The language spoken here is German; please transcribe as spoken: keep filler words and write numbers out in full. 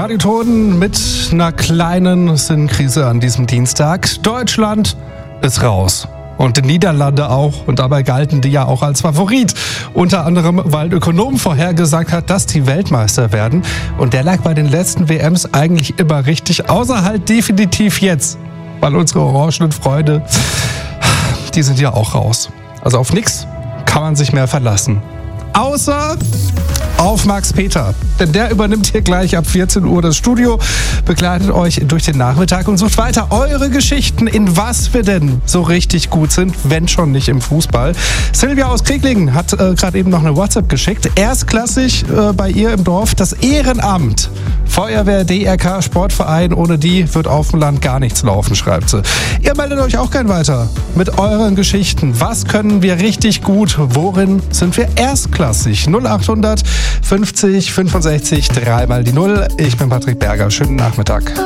Radioton mit einer kleinen Sinnkrise an diesem Dienstag. Deutschland ist raus. Und die Niederlande auch. Und dabei galten die ja auch als Favorit. Unter anderem, weil ein Ökonom vorhergesagt hat, dass die Weltmeister werden. Und der lag bei den letzten W Ms eigentlich immer richtig. Außer halt definitiv jetzt. Weil unsere orangenen Freunde, die sind ja auch raus. Also auf nix kann man sich mehr verlassen. Außer auf Max Peter. Denn der übernimmt hier gleich ab vierzehn Uhr das Studio, begleitet euch durch den Nachmittag und sucht weiter eure Geschichten, in was wir denn so richtig gut sind, wenn schon nicht im Fußball. Silvia aus Kreglingen hat äh, gerade eben noch eine WhatsApp geschickt. Erstklassig äh, bei ihr im Dorf das Ehrenamt. Feuerwehr, D R K, Sportverein, ohne die wird auf dem Land gar nichts laufen, schreibt sie. Ihr meldet euch auch gern weiter mit euren Geschichten. Was können wir richtig gut? Worin sind wir erstklassig? null achthundert fünfzig fünfundsechzig drei mal die null. Ich bin Patrick Berger. Schönen Nachmittag.